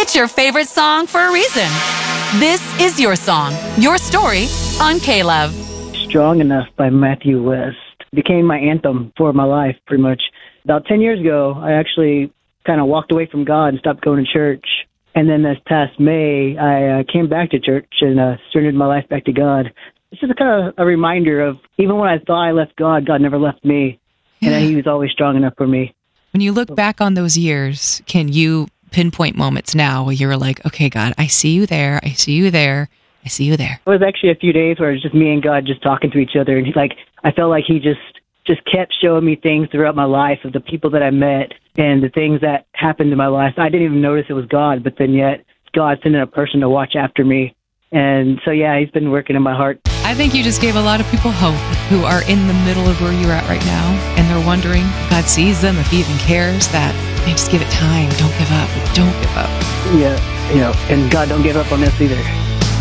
It's your favorite song for a reason. This is your song, your story on K-Love. Strong Enough by Matthew West became my anthem for my life, pretty much. About 10 years ago, I actually kind of walked away from God and stopped going to church. And then this past May, I came back to church and surrendered my life back to God. It's just kind of a reminder of even when I thought I left God, God never left me. And that He was always strong enough for me. When you look back on those years, can you pinpoint moments now where you're like, okay, God, I see you there. I see you there. I see you there. It was actually a few days where it was just me and God just talking to each other. And I felt like He just kept showing me things throughout my life of the people that I met and the things that happened in my life. I didn't even notice it was God, but then yet God sent in a person to watch after me. And so, yeah, He's been working in my heart. I think you just gave a lot of people hope who are in the middle of where you're at right now, and they're wondering if God sees them, if He even cares, that they just give it time. Don't give up. Don't give up. Yeah, and God don't give up on us either.